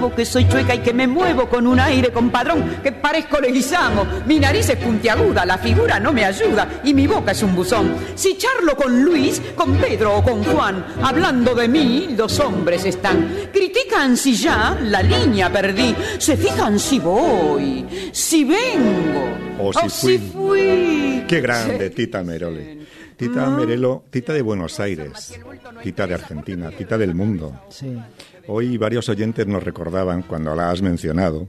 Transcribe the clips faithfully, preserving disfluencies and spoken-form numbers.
Que soy chueca y que me muevo con un aire compadrón, que parezco Leguizamo, mi nariz es puntiaguda, la figura no me ayuda y mi boca es un buzón. Si charlo con Luis, con Pedro o con Juan, hablando de mí, dos hombres están. Critican si ya la línea perdí, se fijan si voy, si vengo o si, o fui. si fui. Qué grande, Tita Merelo. Tita Merelo, Tita de Buenos Aires, Tita de Argentina, Tita del mundo. Sí. Hoy varios oyentes nos recordaban, cuando la has mencionado,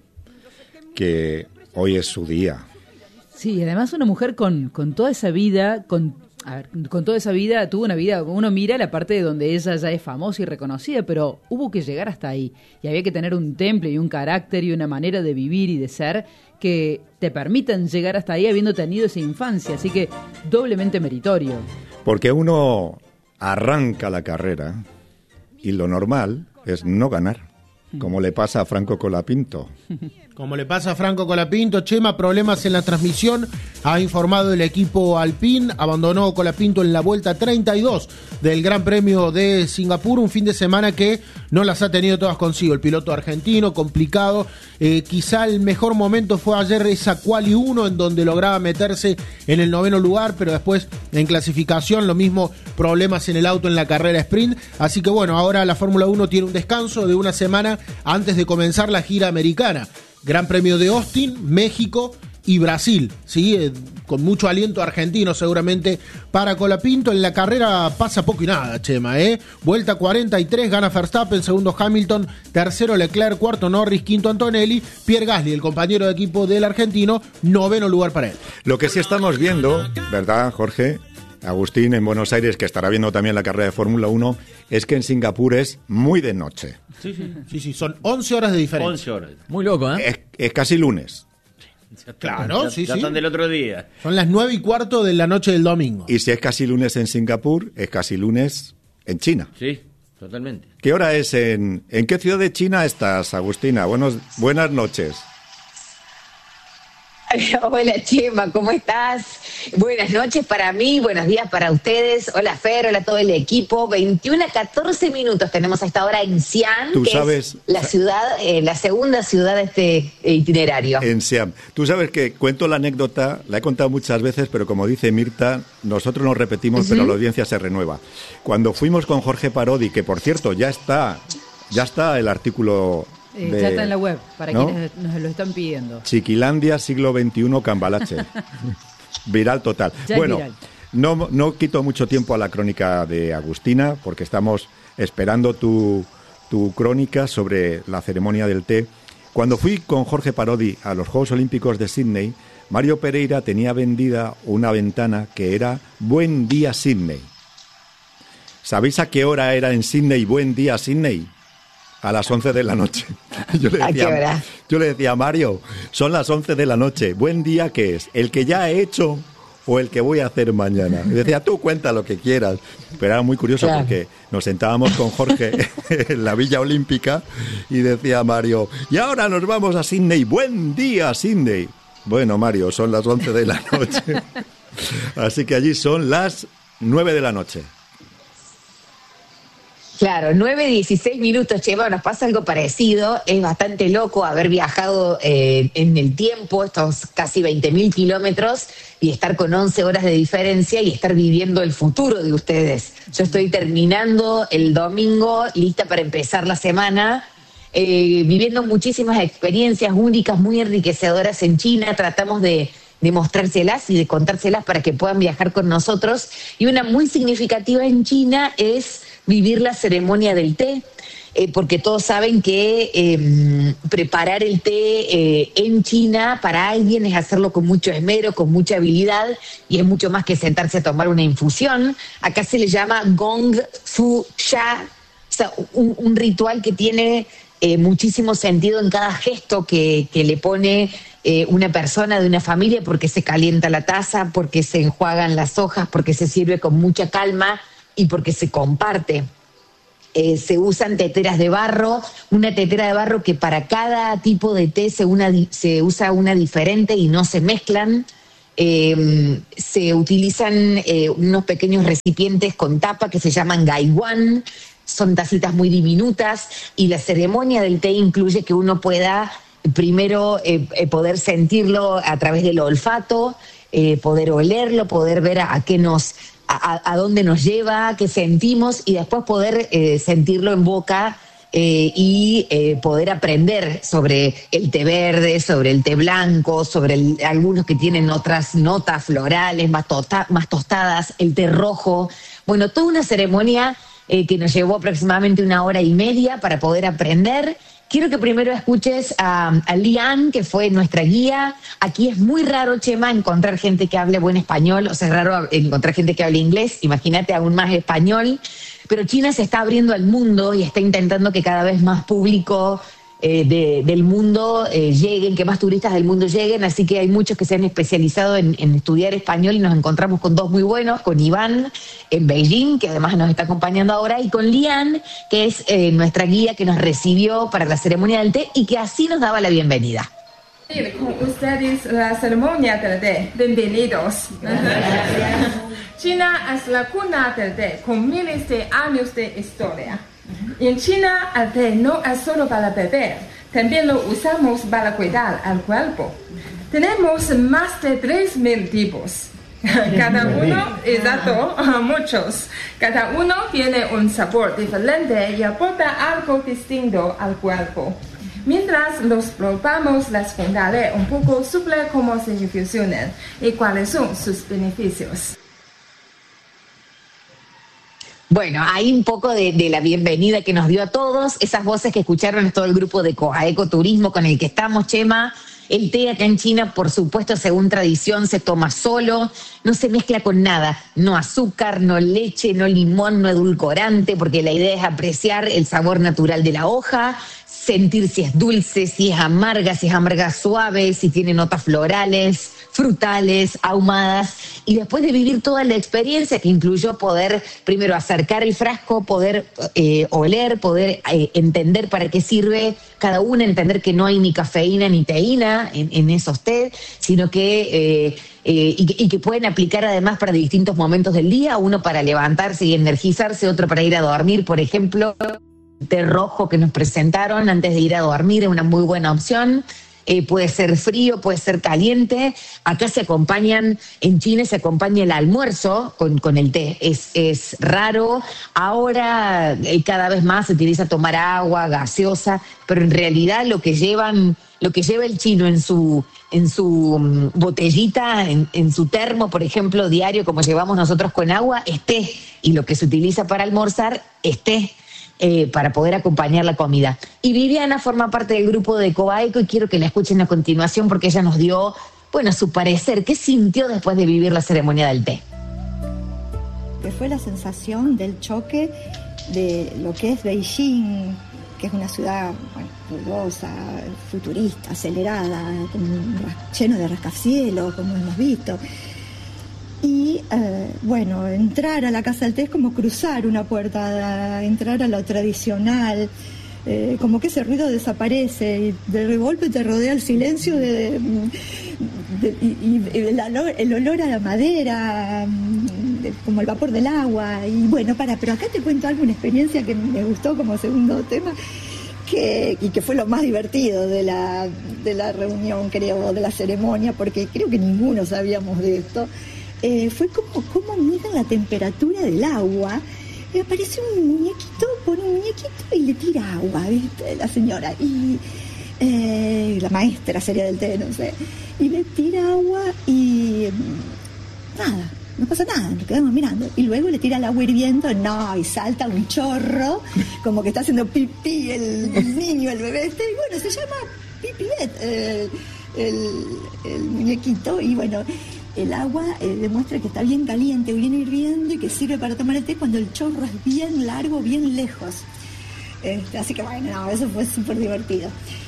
que hoy es su día. Sí, además una mujer con, con toda esa vida, con, a ver, con toda esa vida, tuvo una vida, uno mira la parte de donde ella ya es famosa y reconocida, pero hubo que llegar hasta ahí. Y había que tener un temple y un carácter y una manera de vivir y de ser que te permitan llegar hasta ahí habiendo tenido esa infancia. Así que doblemente meritorio. Porque uno arranca la carrera y lo normal es no ganar, como le pasa a Franco Colapinto. Como le pasa a Franco Colapinto, Chema, problemas en la transmisión, ha informado el equipo Alpine, abandonó Colapinto en la vuelta treinta y dos del Gran Premio de Singapur, un fin de semana que no las ha tenido todas consigo, el piloto argentino, complicado, eh, quizá el mejor momento fue ayer esa quali uno en donde lograba meterse en el noveno lugar, pero después en clasificación, lo mismo, problemas en el auto en la carrera sprint, así que bueno, ahora la Fórmula uno tiene un descanso de una semana antes de comenzar la gira americana. Gran Premio de Austin, México y Brasil, ¿sí? Eh, con mucho aliento argentino seguramente para Colapinto. En la carrera pasa poco y nada, Chema, ¿eh? Vuelta cuarenta y tres, gana Verstappen, segundo Hamilton, tercero Leclerc, cuarto Norris, quinto Antonelli, Pierre Gasly, el compañero de equipo del argentino, noveno lugar para él. Lo que sí estamos viendo, ¿verdad, Jorge? Agustín, en Buenos Aires, que estará viendo también la carrera de Fórmula uno, es que en Singapur es muy de noche. Sí, sí, sí, sí, son once horas de diferencia. once horas. Muy loco, ¿eh? Es, es casi lunes. Claro, ya, sí, ya sí. están del otro día. Son las nueve y cuarto de la noche del domingo. Y si es casi lunes en Singapur, es casi lunes en China. Sí, totalmente. ¿Qué hora es en... ¿En qué ciudad de China estás, Agustina? Buenos, buenas noches. Hola Chema, ¿cómo estás? Buenas noches para mí, buenos días para ustedes. Hola Fer, hola todo el equipo. veintiuno a catorce minutos tenemos a esta hora en Xi'an, Tú que sabes, es la ciudad, eh, la segunda ciudad de este itinerario. En Xi'an. Tú sabes que cuento la anécdota, la he contado muchas veces, pero como dice Mirta, nosotros nos repetimos, uh-huh. pero la audiencia se renueva. Cuando fuimos con Jorge Parodi, que por cierto ya está, ya está el artículo... Eh, de, ya está en la web, para ¿no? quienes nos lo están pidiendo. Chiquilandia, siglo veintiuno, Cambalache. Viral total. Ya bueno, viral. No, no quito mucho tiempo a la crónica de Agustina, porque estamos esperando tu, tu crónica sobre la ceremonia del té. Cuando fui con Jorge Parodi a los Juegos Olímpicos de Sydney, Mario Pereira tenía vendida una ventana que era Buen Día Sydney. ¿Sabéis a qué hora era en Sydney Buen Día Sydney? A las once de la noche. Yo le, decía, ¿A qué hora? yo le decía, Mario, son las once de la noche. ¿Buen día qué es? ¿El que ya he hecho o el que voy a hacer mañana? Y decía, tú cuenta lo que quieras. Pero era muy curioso claro. porque nos sentábamos con Jorge en la Villa Olímpica y decía Mario, y ahora nos vamos a Sydney. ¡Buen día, Sydney! Bueno, Mario, son las once de la noche. Así que allí son las nueve de la noche. Claro, nueve dieciséis minutos, Chema, nos pasa algo parecido. Es bastante loco haber viajado eh, en el tiempo, estos casi veinte mil kilómetros, y estar con once horas de diferencia y estar viviendo el futuro de ustedes. Yo estoy terminando el domingo, lista para empezar la semana, eh, viviendo muchísimas experiencias únicas, muy enriquecedoras en China. Tratamos de... de mostrárselas y de contárselas para que puedan viajar con nosotros. Y una muy significativa en China es vivir la ceremonia del té, eh, porque todos saben que eh, preparar el té eh, en China para alguien es hacerlo con mucho esmero, con mucha habilidad, y es mucho más que sentarse a tomar una infusión. Acá se le llama Gong Fu Sha, o sea, un, un ritual que tiene eh, muchísimo sentido en cada gesto que, que le pone Eh, una persona de una familia, porque se calienta la taza, porque se enjuagan las hojas, porque se sirve con mucha calma y porque se comparte. Eh, se usan teteras de barro, una tetera de barro que para cada tipo de té se, una, se usa una diferente y no se mezclan. Eh, se utilizan eh, unos pequeños recipientes con tapa que se llaman gaiwan. son tacitas muy diminutas y la ceremonia del té incluye que uno pueda primero eh, eh, poder sentirlo a través del olfato, eh, poder olerlo, poder ver a, a qué nos, a, a dónde nos lleva, qué sentimos y después poder eh, sentirlo en boca. Eh, y eh, poder aprender sobre el té verde, sobre el té blanco, sobre el, algunos que tienen otras notas florales más, tota, más tostadas, el té rojo. Bueno, toda una ceremonia eh, que nos llevó aproximadamente una hora y media para poder aprender. Quiero que primero escuches a, a Lian, que fue nuestra guía. Aquí es muy raro, Chema, encontrar gente que hable buen español, o sea, es raro encontrar gente que hable inglés, imagínate aún más español. Pero China se está abriendo al mundo y está intentando que cada vez más público eh, de, del mundo eh, lleguen, que más turistas del mundo lleguen, así que hay muchos que se han especializado en, en estudiar español y nos encontramos con dos muy buenos, con Iván en Beijing, que además nos está acompañando ahora, y con Lian, que es eh, nuestra guía que nos recibió para la ceremonia del té y que así nos daba la bienvenida. Con ustedes la ceremonia del té. Bienvenidos. China es la cuna del té, con miles de años de historia. En China, el té no es solo para beber, también lo usamos para cuidar al cuerpo. Tenemos más de tres mil tipos. Cada uno, exacto, muchos. Cada uno tiene un sabor diferente y aporta algo distinto al cuerpo. Mientras los probamos, les contaré un poco sobre cómo se infusionan y cuáles son sus beneficios. Bueno, hay un poco de, de la bienvenida que nos dio a todos. Esas voces que escucharon es todo el grupo de Coaeco Turismo con el que estamos, Chema. El té acá en China, por supuesto, según tradición, se toma solo, no se mezcla con nada, no azúcar, no leche, no limón, no edulcorante, porque la idea es apreciar el sabor natural de la hoja, sentir si es dulce, si es amarga, si es amarga suave, si tiene notas florales, frutales, ahumadas, y después de vivir toda la experiencia que incluyó poder primero acercar el frasco, poder eh, oler, poder eh, entender para qué sirve cada una, entender que no hay ni cafeína ni teína en, en esos té, sino que... Eh, Eh, y, que, y que pueden aplicar además para distintos momentos del día, uno para levantarse y energizarse, otro para ir a dormir, por ejemplo. El té rojo que nos presentaron antes de ir a dormir es una muy buena opción. Eh, puede ser frío, puede ser caliente. Acá se acompañan, en China se acompaña el almuerzo con, con el té. Es, es raro. Ahora eh, cada vez más se utiliza tomar agua gaseosa, pero en realidad lo que llevan, lo que lleva el chino en su en su um, botellita, en, en su termo, por ejemplo, diario, como llevamos nosotros con agua, es té. Y lo que se utiliza para almorzar es té. Eh, para poder acompañar la comida. Y Viviana forma parte del grupo de Coaeco y quiero que la escuchen a continuación porque ella nos dio, bueno, su parecer. ¿Qué sintió después de vivir la ceremonia del té? Que fue la sensación del choque de lo que es Beijing, que es una ciudad bueno, ruidosa, futurista, acelerada, con, lleno de rascacielos, como hemos visto. Y, eh, bueno, entrar a la Casa del Té es como cruzar una puerta, entrar a lo tradicional, eh, como que ese ruido desaparece y de golpe te rodea el silencio de, de, y, y el, olor, el olor a la madera, de, como el vapor del agua. Y bueno, para, pero acá te cuento algo, una experiencia que me gustó como segundo tema, que, y que fue lo más divertido de la, de la reunión, creo, de la ceremonia, porque creo que ninguno sabíamos de esto. Eh, fue como, como miden la temperatura del agua. Y aparece un muñequito, pone un muñequito y le tira agua, ¿viste? La señora. Y eh, la maestra sería del té, no sé. Y le tira agua y nada, no pasa nada, nos quedamos mirando. Y luego le tira el agua hirviendo, no, y salta un chorro, como que está haciendo pipí el, el niño, el bebé este. Y bueno, se llama Pipilet, eh, el, el muñequito. Y bueno... El agua eh, demuestra que está bien caliente, bien hirviendo y que sirve para tomar el té cuando el chorro es bien largo, bien lejos. Este, así que bueno, no, eso fue súper divertido.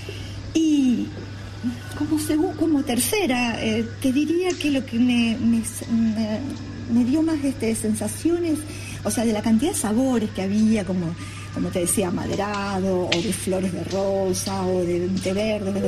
Y como, segu- como tercera, eh, te diría que lo que me, me, me, me dio más este, sensaciones, o sea, de la cantidad de sabores que había, como, como te decía, maderado, o de flores de rosa, o de té verde, de...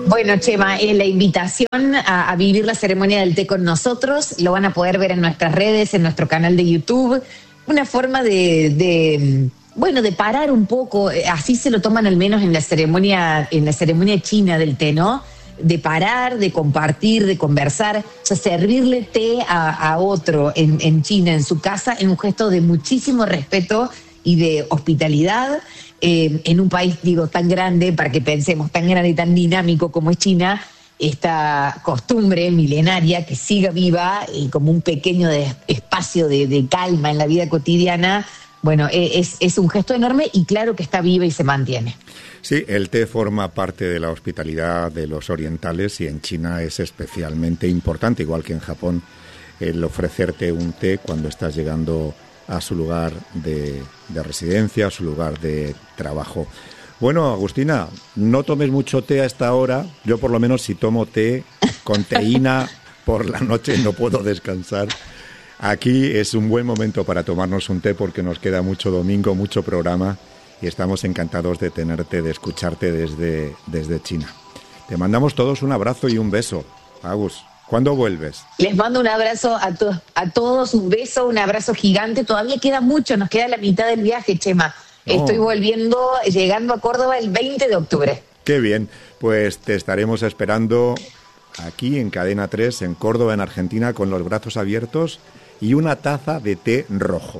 Bueno, Chema, es la invitación a, a vivir la ceremonia del té con nosotros. Lo van a poder ver en nuestras redes, en nuestro canal de YouTube. Una forma de, de bueno, de parar un poco. Así se lo toman al menos en la ceremonia, en la ceremonia china del té, ¿no? De parar, de compartir, de conversar. O sea, servirle té a, a otro en, en China, en su casa, en un gesto de muchísimo respeto y de hospitalidad. Eh, en un país, digo, tan grande, para que pensemos, tan grande y tan dinámico como es China, esta costumbre milenaria que siga viva y como un pequeño de, espacio de, de calma en la vida cotidiana, bueno, es, es un gesto enorme y claro que está viva y se mantiene. Sí, el té forma parte de la hospitalidad de los orientales y en China es especialmente importante, igual que en Japón, el ofrecerte un té cuando estás llegando a su lugar de, de residencia, a su lugar de trabajo. Bueno, Agustina, no tomes mucho té a esta hora. Yo por lo menos si tomo té con teína por la noche no puedo descansar. Aquí es un buen momento para tomarnos un té porque nos queda mucho domingo, mucho programa y estamos encantados de tenerte, de escucharte desde, desde China. Te mandamos todos un abrazo y un beso. Agus, ¿cuándo vuelves? Les mando un abrazo a, to- a todos, un beso, un abrazo gigante. Todavía queda mucho, nos queda la mitad del viaje, Chema. Oh. Estoy volviendo, llegando a Córdoba el veinte de octubre. Qué bien, pues te estaremos esperando aquí en Cadena tres, en Córdoba, en Argentina, con los brazos abiertos y una taza de té rojo.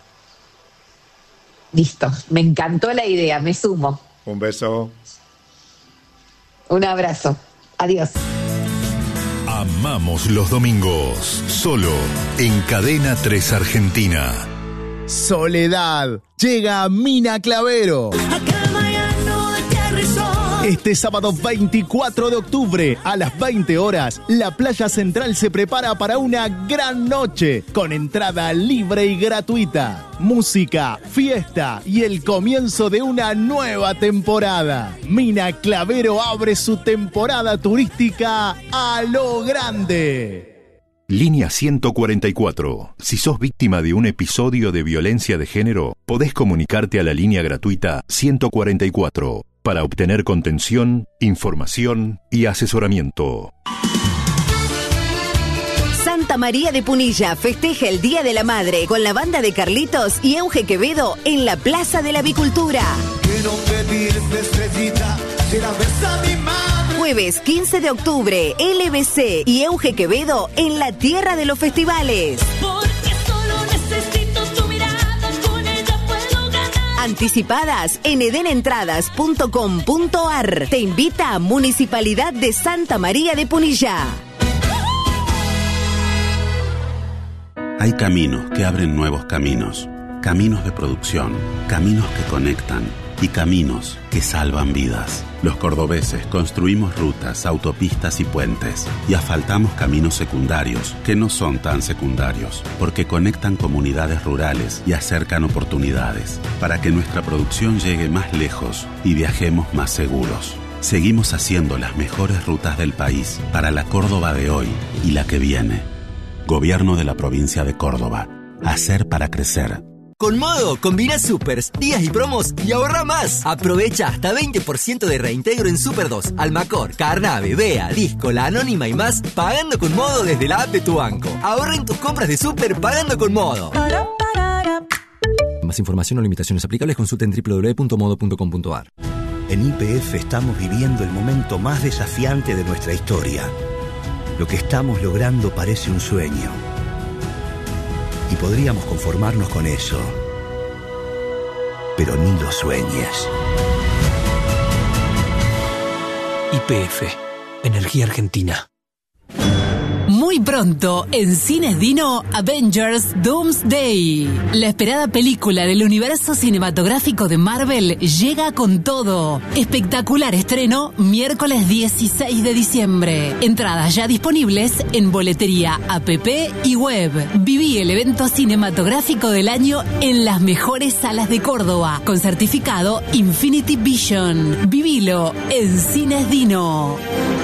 Listo, me encantó la idea, me sumo. Un beso. Un abrazo, adiós. Amamos los domingos, solo en Cadena tres Argentina. Soledad, llega Mina Clavero. Este sábado veinticuatro de octubre a las veinte horas, la Playa Central se prepara para una gran noche con entrada libre y gratuita, música, fiesta y el comienzo de una nueva temporada. Mina Clavero abre su temporada turística a lo grande. Línea ciento cuarenta y cuatro. Si sos víctima de un episodio de violencia de género, podés comunicarte a la línea gratuita ciento cuarenta y cuatro para obtener contención, información y asesoramiento. Santa María de Punilla festeja el Día de la Madre con la banda de Carlitos y Euge Quevedo en la Plaza de la Avicultura. Jueves quince de octubre, L B C y Euge Quevedo en la Tierra de los Festivales. Porque solo necesito tu mirada, con ella puedo ganar. Anticipadas en edenentradas punto com punto ar. Te invita a Municipalidad de Santa María de Punilla. Hay caminos que abren nuevos caminos, caminos de producción, caminos que conectan y caminos que salvan vidas. Los cordobeses construimos rutas, autopistas y puentes y asfaltamos caminos secundarios que no son tan secundarios porque conectan comunidades rurales y acercan oportunidades para que nuestra producción llegue más lejos y viajemos más seguros. Seguimos haciendo las mejores rutas del país para la Córdoba de hoy y la que viene. Gobierno de la provincia de Córdoba. Hacer para crecer. Con Modo, combina supers, días y promos y ahorra más. Aprovecha hasta veinte por ciento de reintegro en Super dos, Almacor, Carnave, Bea, Disco, La Anónima y más, pagando con Modo desde la app de tu banco. Ahorra en tus compras de Super pagando con Modo. Más información o limitaciones aplicables, consulta en doble u doble u doble u punto modo punto com punto ar. En Y P F estamos viviendo el momento más desafiante de nuestra historia. Lo que estamos logrando parece un sueño. Y podríamos conformarnos con eso. Pero ni lo sueñes. Y P F, Energía Argentina. Muy pronto, en Cines Dino, Avengers Doomsday. La esperada película del universo cinematográfico de Marvel llega con todo. Espectacular estreno, miércoles dieciséis de diciembre. Entradas ya disponibles en boletería, app y web. Viví el evento cinematográfico del año en las mejores salas de Córdoba, con certificado Infinity Vision. Vivilo en Cines Dino.